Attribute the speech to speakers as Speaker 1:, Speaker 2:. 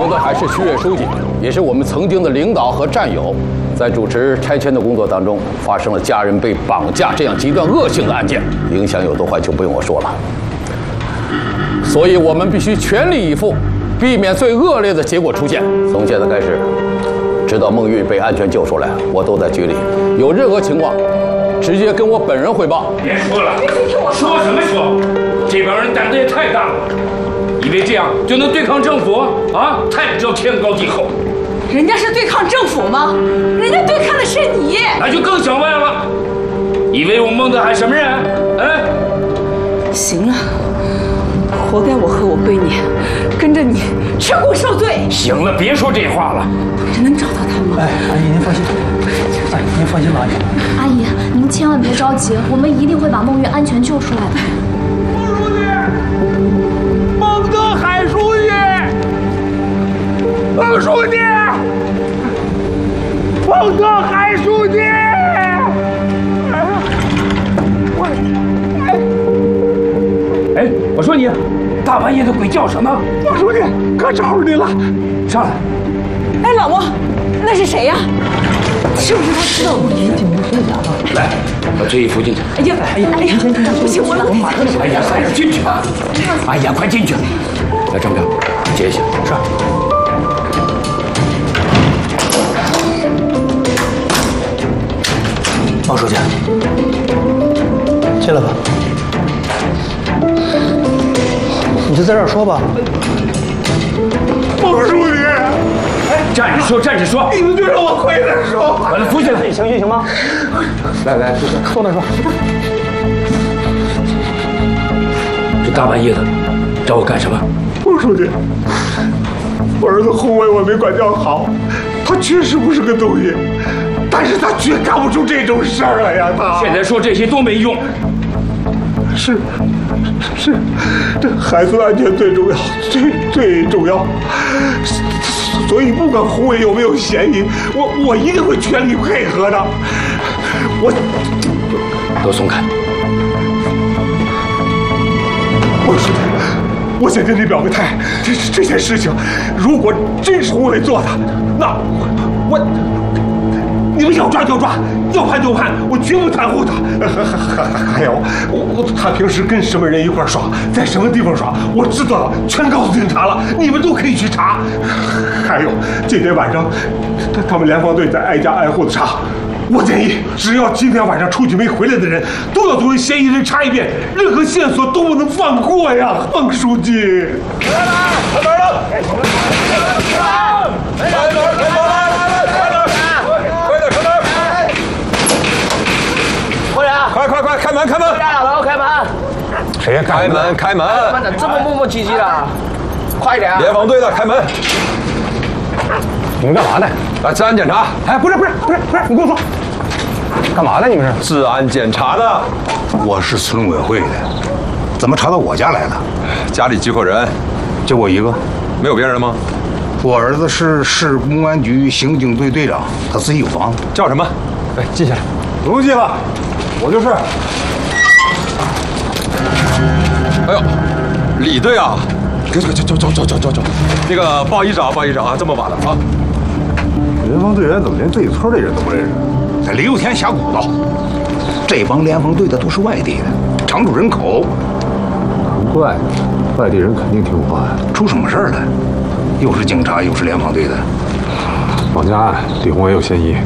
Speaker 1: 队还是区委书记，也是我们曾经的领导和战友，在主持拆迁的工作当中，发生了家人被绑架这样极端恶性的案件，影响有多坏就不用我说了。所以我们必须全力以赴，避免最恶劣的结果出现。从现在开始，直到孟玉被安全救出来，我都在局里，有任何情况，直接跟我本人汇报。
Speaker 2: 别说了，说什么说？这帮人胆子也太大了。以为这样就能对抗政府啊？太不知道天高地厚。
Speaker 3: 人家是对抗政府吗？人家对抗的是你。
Speaker 2: 那就更想歪了。以为我孟德海什么人？哎，
Speaker 3: 行了，活该我和我闺女跟着你吃苦受罪。
Speaker 2: 行了，别说这话了。
Speaker 3: 这能找到他吗？
Speaker 4: 哎，阿姨您放心，哎，您放心吧，阿姨。
Speaker 5: 阿姨，您千万别着急，我们一定会把孟玉安全救出来的。
Speaker 2: 孟德海书记，孟书记，孟德海书记，哎，我说你，大半夜的鬼叫什么？孟书记，可找着你了，上来。
Speaker 3: 哎，老孟，那是谁呀？是不是他知道我们进屋睡觉了？
Speaker 2: 来，把这衣服进去。
Speaker 3: 哎呀，不行我了！
Speaker 4: 我们马上就。
Speaker 2: 哎呀，快点进去吧！哎呀，快进去！来，张彪，接一下。是。
Speaker 4: 王书记，进来吧。你就在这儿说吧。
Speaker 2: 孟书记，哎，站着说，站着说。你们就让我回来说。把他扶起来，
Speaker 4: 行吗？
Speaker 2: 来，
Speaker 4: 坐那说。
Speaker 2: 这大半夜的，找我干什么？
Speaker 6: 孟书记，我儿子宏伟我没管教好，他确实不是个东西，但是他绝干不出这种事儿来呀！他
Speaker 2: 现在说这些都没用。
Speaker 6: 是，这孩子安全最重要，最重要。所以不管宏伟有没有嫌疑，我一定会全力配合的。
Speaker 2: 都松开。
Speaker 6: 孟书记，我想跟你表个态，这件事情，如果真是宏伟做的，那你们要抓就抓，要判就判，我绝不袒护他。还有，他平时跟什么人一块耍，在什么地方耍，我知道了，全告诉警察了，你们都可以去查。还有，今天晚上，他们联防队在挨家挨户的查。我建议，只要今天晚上出去没回来的人，都要作为嫌疑人查一遍，任何线索都不能放过呀，孟书记。开门了！开门！快，开门！
Speaker 4: 大楼开门！
Speaker 6: 谁呀？
Speaker 7: 开门！
Speaker 4: 怎么这么磨磨唧唧的？快点！
Speaker 7: 联防队的开门！
Speaker 6: 你们干嘛呢？
Speaker 7: 来治安检查。
Speaker 6: 哎，不是，你跟我说，干嘛呢？你们是？
Speaker 7: 治安检查呢？
Speaker 8: 我是村委会的，怎么查到我家来了？
Speaker 7: 家里几口人？
Speaker 8: 就我一个，
Speaker 7: 没有别人吗？
Speaker 8: 我儿子是市公安局刑警队队长，他自己有房子。
Speaker 7: 叫什么？
Speaker 6: 哎，记下来。不用记了，我就是。
Speaker 7: 哎呦，李队啊！走！那个不好意思啊，这么晚了啊。
Speaker 8: 联防队员怎么连这一村的人都不认识？在6天下蛊道，这帮联防队的都是外地的，常住人口。
Speaker 6: 难怪，外地人肯定听话呀。
Speaker 8: 出什么事儿了？又是警察，又是联防队的。
Speaker 6: 绑架案，李宏伟有嫌疑，